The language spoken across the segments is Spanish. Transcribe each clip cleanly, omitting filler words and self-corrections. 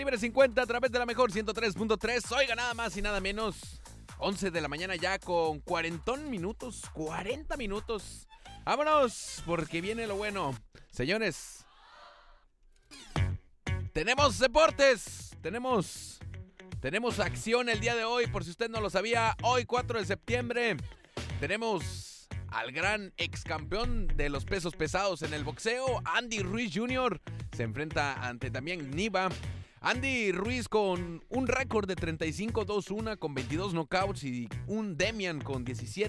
Libre 50 a través de la mejor 103.3. Oiga, nada más y nada menos. 11 de la mañana ya con 40 minutos. Vámonos, porque viene lo bueno. Señores, tenemos deportes. Tenemos acción el día de hoy. Por si usted no lo sabía, hoy 4 de septiembre tenemos al gran ex campeón de los pesos pesados en el boxeo, Andy Ruiz Jr. Se enfrenta ante Damián Niva. Andy Ruiz con un récord de 35-2-1 con 22 knockouts y un Damian con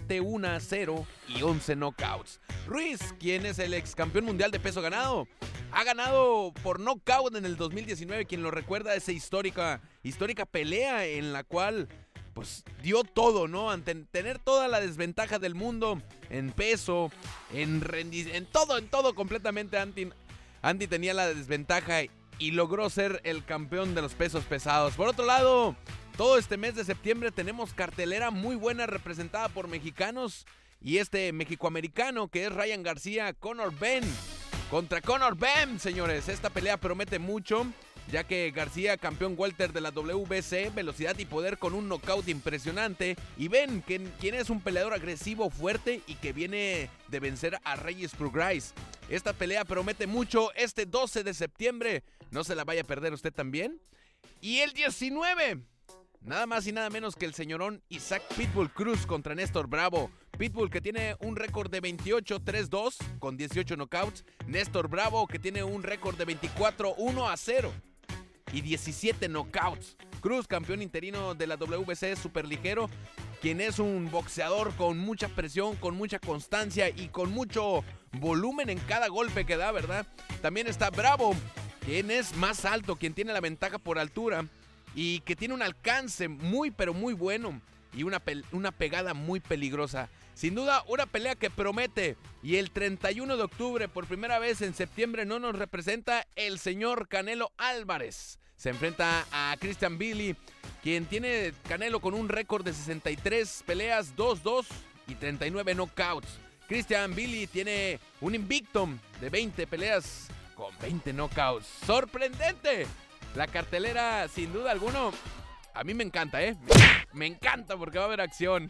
17-1-0 y 11 knockouts. Ruiz, quien es el ex campeón mundial de peso ganado, ha ganado por knockout en el 2019. Quien lo recuerda, esa histórica pelea en la cual pues dio todo, ¿no? Ante tener toda la desventaja del mundo en peso, en todo completamente. Andy tenía la desventaja y logró ser el campeón de los pesos pesados. Por otro lado, todo este mes de septiembre tenemos cartelera muy buena representada por mexicanos. Y este mexicoamericano que es Ryan García, Conor Benn contra Conor Benn, señores. Esta pelea promete mucho, ya que García, campeón welter de la WBC, velocidad y poder con un knockout impresionante. Y Benn, quien es un peleador agresivo, fuerte y que viene de vencer a Regis Prograis. Esta pelea promete mucho este 12 de septiembre. No se la vaya a perder usted también. Y el 19, nada más y nada menos que el señorón Isaac Pitbull Cruz contra Néstor Bravo. Pitbull, que tiene un récord de 28-3-2 con 18 knockouts. Néstor Bravo, que tiene un récord de 24-1-0 y 17 knockouts. Cruz, campeón interino de la WBC superligero, quien es un boxeador con mucha presión, con mucha constancia y con mucho volumen en cada golpe que da, ¿verdad? También está Bravo, quien es más alto, quien tiene la ventaja por altura y que tiene un alcance muy pero muy bueno y una pegada muy peligrosa. Sin duda, una pelea que promete. Y el 31 de octubre, por primera vez en septiembre, no nos representa el señor Canelo Álvarez. Se enfrenta a Christian Billy, quien tiene Canelo con un récord de 63 peleas, 2-2 y 39 knockouts. Christian Billy tiene un invicto de 20 peleas con 20 knockouts. ¡Sorprendente! La cartelera, sin duda alguna, a mí me encanta, Me encanta porque va a haber acción.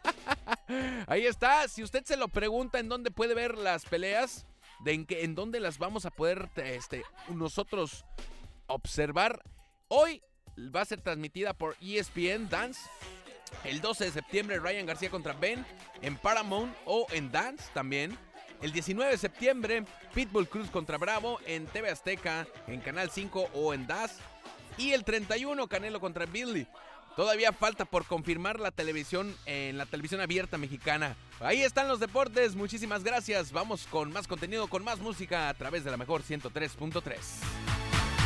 Ahí está. Si usted se lo pregunta en dónde puede ver las peleas, en dónde las vamos a poder nosotros observar, hoy va a ser transmitida por ESPN Dance. El 12 de septiembre, Ryan García contra Benn en Paramount o en Dance también. El 19 de septiembre, Pitbull Cruz contra Bravo en TV Azteca, en Canal 5 o en DAS. Y el 31, Canelo contra Billy. Todavía falta por confirmar la televisión en la televisión abierta mexicana. Ahí están los deportes. Muchísimas gracias. Vamos con más contenido, con más música a través de la mejor 103.3.